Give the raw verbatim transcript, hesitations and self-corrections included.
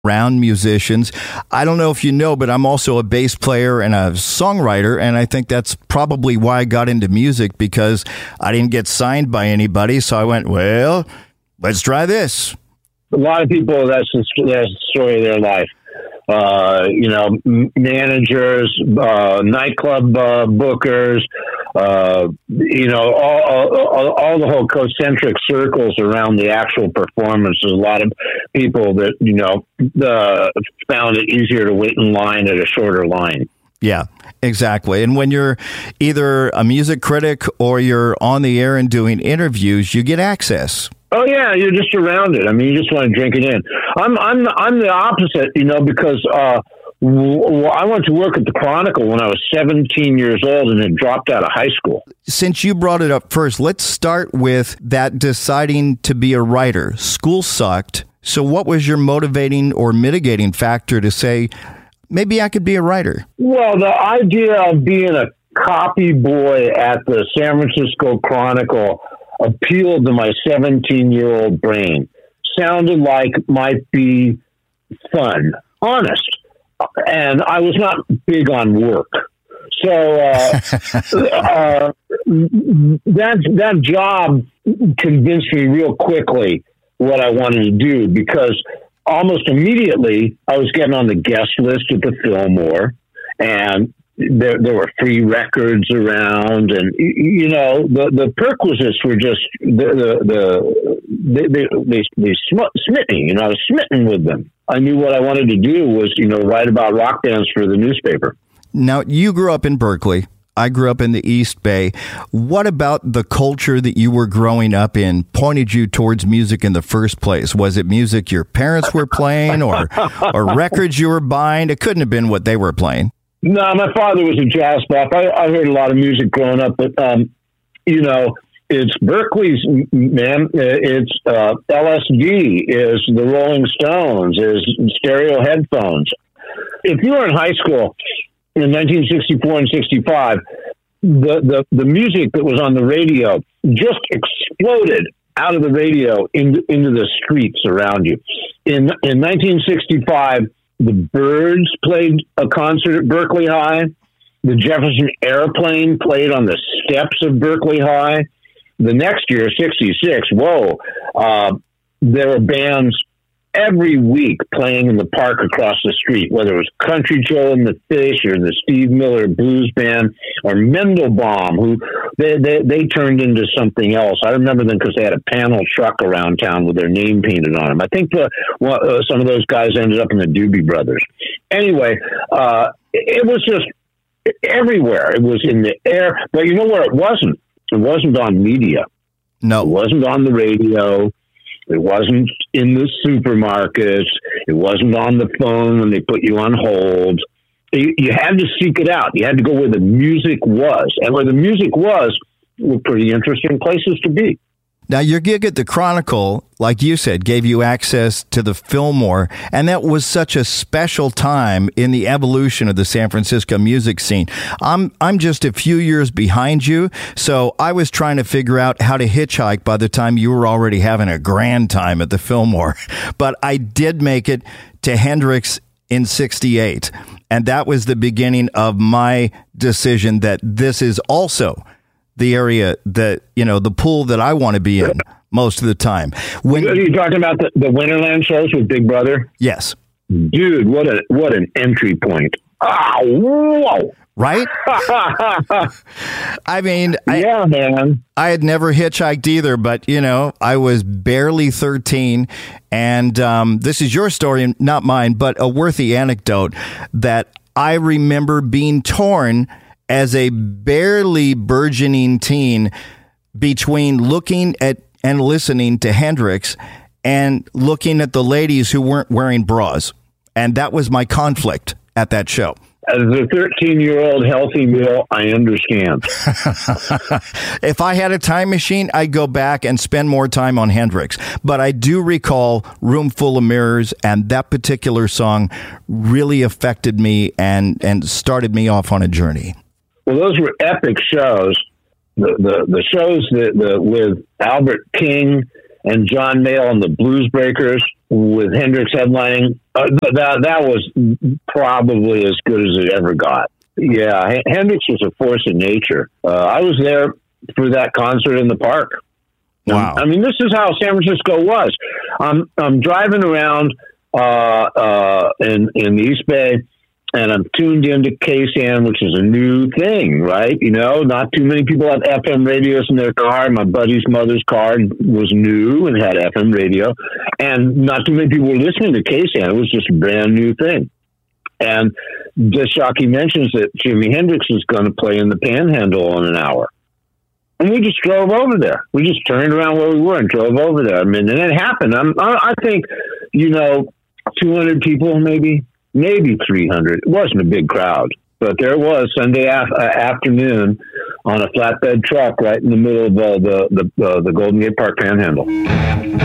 around musicians. I don't know if you know, but I'm also a bass player and a songwriter, and I think that's probably why I got into music, because I didn't get signed by anybody, so I went, well, let's try this. A lot of people, that's the, that's the story of their life. Uh, you know, managers, uh, nightclub uh, bookers, uh, you know, all, all, all the whole concentric circles around the actual performance. There's a lot of people that, you know, uh, found it easier to wait in line at a shorter line. Yeah, exactly. And when you're either a music critic or you're on the air and doing interviews, you get access. Oh yeah, you're just around it. I mean, you just want to drink it in. I'm I'm I'm the opposite, you know, because uh, w- I went to work at the Chronicle when I was seventeen years old and had dropped out of high school. Since you brought it up first, let's start with that deciding to be a writer. School sucked. So what was your motivating or mitigating factor to say, maybe I could be a writer? Well, the idea of being a copy boy at the San Francisco Chronicle appealed to my seventeen-year-old brain. Sounded like might be fun, honest. And I was not big on work. So uh, uh, that, that job convinced me real quickly what I wanted to do, because almost immediately I was getting on the guest list at the Fillmore, and There, there were free records around, and you know the, the perquisites were just the the, the they they they, they sm- smit me. You know, I was smitten with them. I knew what I wanted to do was you know write about rock bands for the newspaper. Now, you grew up in Berkeley. I grew up in the East Bay. What about the culture that you were growing up in pointed you towards music in the first place? Was it music your parents were playing, or or records you were buying? It couldn't have been what they were playing. No, my father was a jazz buff. I, I heard a lot of music growing up, but, um, you know, it's Berkeley's, man. It's uh, L S D, is the Rolling Stones, is stereo headphones. If you were in high school in nineteen sixty-four and sixty-five, the, the, the music that was on the radio just exploded out of the radio into, into the streets around you. In, in nineteen sixty-five, the Byrds played a concert at Berkeley High. The Jefferson Airplane played on the steps of Berkeley High. The next year, sixty-six, whoa, uh, there were bands every week playing in the park across the street, whether it was Country Joe and the Fish or the Steve Miller Blues Band or Mendelbaum, who they, they, they turned into something else. I remember them because they had a panel truck around town with their name painted on them. I think the, well, uh, some of those guys ended up in the Doobie Brothers. Anyway, uh, it was just everywhere. It was in the air. But you know where it wasn't? It wasn't on media. No. It wasn't on the radio. It wasn't in the supermarkets. It wasn't on the phone when they put you on hold. You, you had to seek it out. You had to go where the music was. And where the music was were pretty interesting places to be. Now, your gig at the Chronicle, like you said, gave you access to the Fillmore, and that was such a special time in the evolution of the San Francisco music scene. I'm I'm just a few years behind you, so I was trying to figure out how to hitchhike by the time you were already having a grand time at the Fillmore. But I did make it to Hendrix in sixty-eight, and that was the beginning of my decision that this is also the area that, you know, the pool that I want to be in most of the time. When Are you talking about the, the Winterland shows with Big Brother? Yes. Dude, what a what an entry point. Ah, whoa. Right? I mean, yeah, I, man. I had never hitchhiked either, but, you know, I was barely thirteen. And um, this is your story, not mine, but a worthy anecdote that I remember being torn as a barely burgeoning teen between looking at and listening to Hendrix and looking at the ladies who weren't wearing bras. And that was my conflict at that show. As a thirteen-year-old healthy male, I understand. If I had a time machine, I'd go back and spend more time on Hendrix. But I do recall Room Full of Mirrors, and that particular song really affected me and, and started me off on a journey. Well, those were epic shows. The the, the shows that the, with Albert King and John Mayall and the Blues Breakers with Hendrix headlining. Uh, that that was probably as good as it ever got. Yeah, H- Hendrix was a force of nature. Uh, I was there for that concert in the park. Wow. I mean, this is how San Francisco was. I'm I'm driving around uh, uh, in in the East Bay, and I'm tuned into K S A N, which is a new thing, right? You know, not too many people have F M radios in their car. My buddy's mother's car was new and had F M radio, and not too many people were listening to K S A N. It was just a brand new thing. And disc jockey mentions that Jimi Hendrix is going to play in the Panhandle in an hour. And we just drove over there. We just turned around where we were and drove over there. I mean, and it happened. I'm, I think, you know, two hundred people, maybe, maybe three hundred. It wasn't a big crowd, but there was Sunday af- uh, afternoon on a flatbed truck right in the middle of uh, the the, uh, the Golden Gate Park Panhandle.